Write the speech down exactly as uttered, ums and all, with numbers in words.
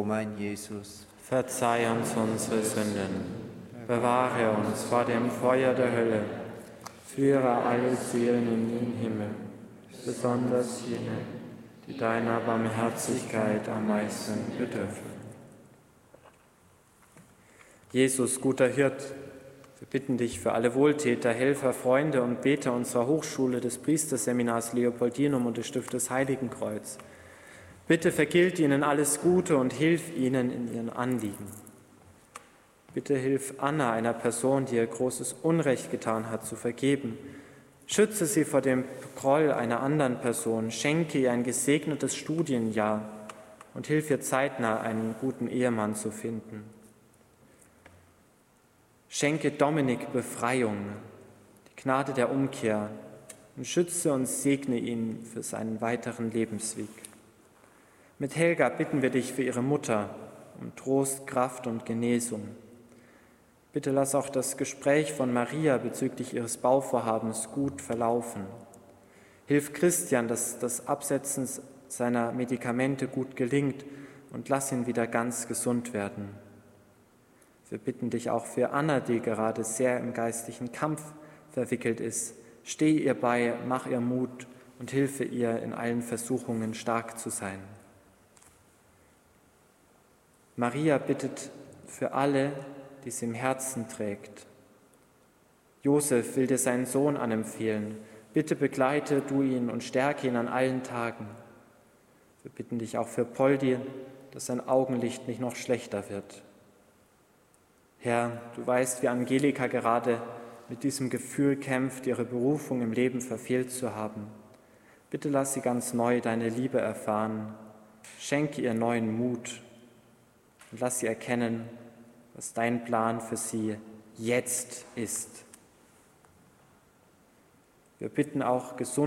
mein Jesus. Verzeih uns unsere Sünden, bewahre uns vor dem Feuer der Hölle, führe alle Seelen in den Himmel, besonders jene, die deiner Barmherzigkeit am meisten bedürfen. Jesus, guter Hirt, wir bitten dich für alle Wohltäter, Helfer, Freunde und Beter unserer Hochschule, des Priesterseminars Leopoldinum und des Stiftes Heiligenkreuz. Bitte vergilt ihnen alles Gute und hilf ihnen in ihren Anliegen. Bitte hilf Anna, einer Person, die ihr großes Unrecht getan hat, zu vergeben. Schütze sie vor dem Groll einer anderen Person, schenke ihr ein gesegnetes Studienjahr und hilf ihr zeitnah, einen guten Ehemann zu finden. Schenke Dominik Befreiung, die Gnade der Umkehr und schütze und segne ihn für seinen weiteren Lebensweg. Mit Helga bitten wir dich für ihre Mutter um Trost, Kraft und Genesung. Bitte lass auch das Gespräch von Maria bezüglich ihres Bauvorhabens gut verlaufen. Hilf Christian, dass das Absetzen seiner Medikamente gut gelingt und lass ihn wieder ganz gesund werden. Wir bitten dich auch für Anna, die gerade sehr im geistlichen Kampf verwickelt ist. Steh ihr bei, mach ihr Mut und hilfe ihr, in allen Versuchungen stark zu sein. Maria bittet für alle, die sie im Herzen trägt. Josef will dir seinen Sohn anempfehlen. Bitte begleite du ihn und stärke ihn an allen Tagen. Wir bitten dich auch für Poldi, dass sein Augenlicht nicht noch schlechter wird. Herr, du weißt, wie Angelika gerade mit diesem Gefühl kämpft, ihre Berufung im Leben verfehlt zu haben. Bitte lass sie ganz neu deine Liebe erfahren. Schenke ihr neuen Mut und lass sie erkennen, was dein Plan für sie jetzt ist. Wir bitten auch Gesundheit